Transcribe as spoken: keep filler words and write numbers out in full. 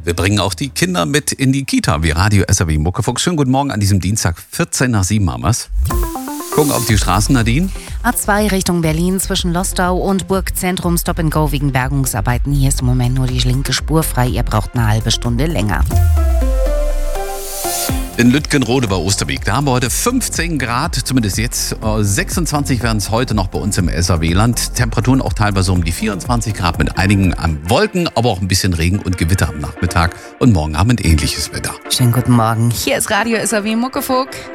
Wir bringen auch die Kinder mit in die Kita, wie Radio S R W Muckefuchs. Schönen guten Morgen an diesem Dienstag, vierzehn nach sieben haben wir's. Gucken auf die Straßen, Nadine. A zwei Richtung Berlin zwischen Lostau und Burgzentrum Stop and Go wegen Bergungsarbeiten. Hier ist im Moment nur die linke Spur frei. Ihr braucht eine halbe Stunde länger. In Lütgenrode bei Osterbeek. Da haben wir heute fünfzehn Grad, zumindest jetzt. sechsundzwanzig werden es heute noch bei uns im S R W-Land. Temperaturen auch teilweise um die vierundzwanzig Grad mit einigen Wolken, aber auch ein bisschen Regen und Gewitter am Nachmittag. Und morgen Abend ähnliches Wetter. Schönen guten Morgen. Hier ist Radio S R W Muckefuck.